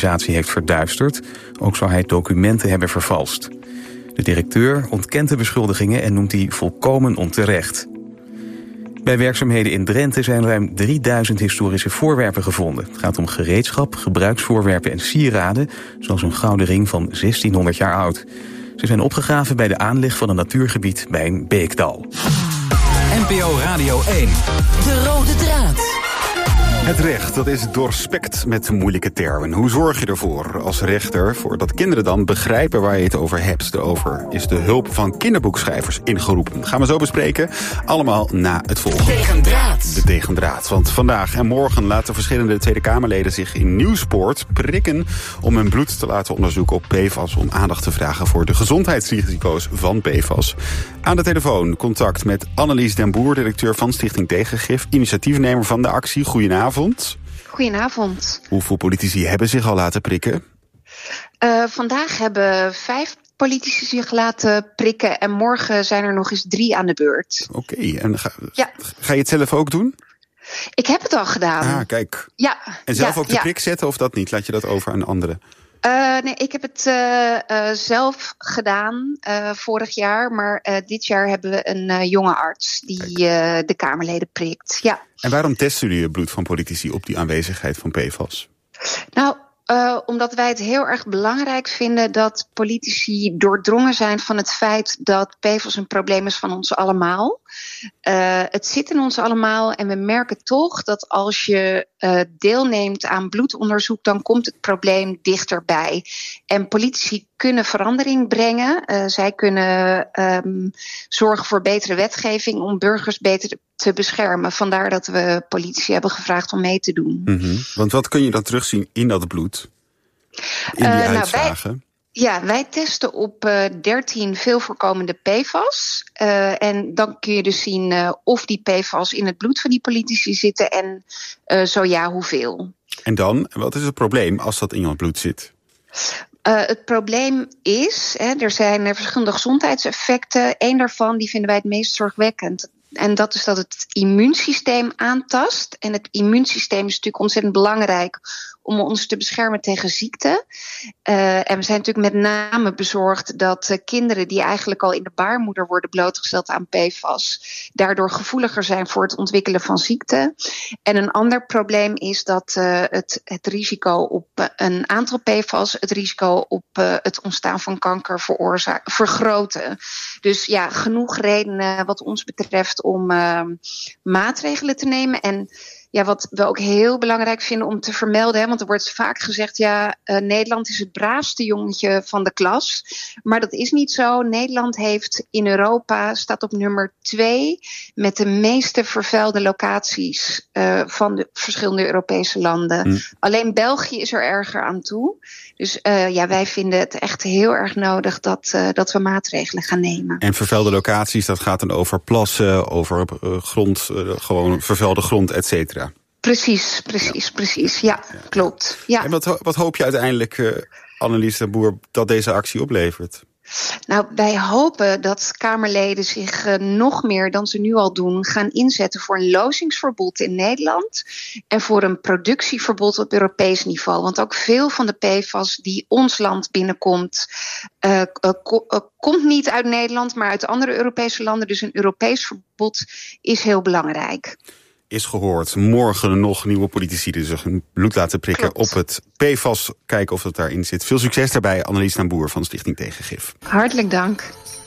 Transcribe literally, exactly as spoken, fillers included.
organisatie heeft verduisterd. Ook zou hij documenten hebben vervalst. De directeur ontkent de beschuldigingen en noemt die volkomen onterecht. Bij werkzaamheden in Drenthe zijn ruim drieduizend historische voorwerpen gevonden. Het gaat om gereedschap, gebruiksvoorwerpen en sieraden, zoals een gouden ring van zestienhonderd jaar oud. Ze zijn opgegraven bij de aanleg van een natuurgebied bij een beekdal. N P O Radio één. De rode draad. Het recht, dat is doorspekt met moeilijke termen. Hoe zorg je ervoor als rechter voor dat kinderen dan begrijpen waar je het over hebt? Daarover is de hulp van kinderboekschrijvers ingeroepen. Gaan we zo bespreken, allemaal na het volgende. Tegendraad. De tegendraad, want vandaag en morgen laten verschillende Tweede Kamerleden zich in Nieuwsport prikken om hun bloed te laten onderzoeken op P F A S, om aandacht te vragen voor de gezondheidsrisico's van P F A S. Aan de telefoon contact met Annelies den Boer, directeur van Stichting Tegengif, initiatiefnemer van de actie. Goedenavond. Goedenavond. Hoeveel politici hebben zich al laten prikken? Uh, vandaag hebben vijf politici zich laten prikken en morgen zijn er nog eens drie aan de beurt. Oké, okay, en ga, ja. ga je het zelf ook doen? Ik heb het al gedaan. Ah, kijk. Ja. En zelf ja, ook de ja. prik zetten of dat niet? Laat je dat over aan anderen? Uh, nee, ik heb het uh, uh, zelf gedaan uh, vorig jaar. Maar uh, dit jaar hebben we een uh, jonge arts die uh, de Kamerleden prikt. Ja. En waarom testen jullie het bloed van politici op die aanwezigheid van P F A S? Nou, uh, omdat wij het heel erg belangrijk vinden dat politici doordrongen zijn van het feit dat P F A S een probleem is van ons allemaal. Uh, het zit in ons allemaal en we merken toch dat als je uh, deelneemt aan bloedonderzoek, dan komt het probleem dichterbij. En politici kunnen verandering brengen. Uh, zij kunnen um, zorgen voor betere wetgeving om burgers beter te beschermen. Vandaar dat we politici hebben gevraagd om mee te doen. Mm-hmm. Want wat kun je dan terugzien in dat bloed? In die uh, uitslagen? Nou, wij... Ja, wij testen op uh, dertien veel voorkomende P F A S. Uh, en dan kun je dus zien uh, of die P F A S in het bloed van die politici zitten en uh, zo ja, hoeveel. En dan, wat is het probleem als dat in jouw bloed zit? Uh, het probleem is, hè, er zijn er verschillende gezondheidseffecten. Eén daarvan die vinden wij het meest zorgwekkend. En dat is dat het immuunsysteem aantast. En het immuunsysteem is natuurlijk ontzettend belangrijk om ons te beschermen tegen ziekte. Uh, en we zijn natuurlijk met name bezorgd dat uh, kinderen die eigenlijk al in de baarmoeder worden blootgesteld aan P F A S, daardoor gevoeliger zijn voor het ontwikkelen van ziekte. En een ander probleem is dat uh, het, het risico op uh, een aantal P F A S, het risico op uh, het ontstaan van kanker veroorzaakt, vergroten. Dus ja, genoeg redenen wat ons betreft om uh, maatregelen te nemen. En ja, wat we ook heel belangrijk vinden om te vermelden, hè, want er wordt vaak gezegd, ja, uh, Nederland is het braafste jongetje van de klas. Maar dat is niet zo. Nederland heeft in Europa, staat op nummer twee met de meeste vervuilde locaties uh, van de verschillende Europese landen. Mm. Alleen België is er erger aan toe. Dus uh, ja, wij vinden het echt heel erg nodig dat, uh, dat we maatregelen gaan nemen. En vervuilde locaties, dat gaat dan over plassen, over uh, grond, uh, gewoon vervuilde grond, et cetera. Precies, precies, ja. precies. Ja, ja, klopt. Ja. En wat, wat hoop je uiteindelijk, uh, Annelies den Boer, dat deze actie oplevert? Nou, wij hopen dat Kamerleden zich uh, nog meer dan ze nu al doen gaan inzetten voor een lozingsverbod in Nederland en voor een productieverbod op Europees niveau. Want ook veel van de P F A S die ons land binnenkomt, uh, uh, ko- uh, komt niet uit Nederland, maar uit andere Europese landen. Dus een Europees verbod is heel belangrijk. Is gehoord. Morgen nog nieuwe politici die zich hun bloed laten prikken Klopt. op het P F A S. Kijken of dat daarin zit. Veel succes daarbij, Annelies den Boer van Stichting Tegengif. Hartelijk dank.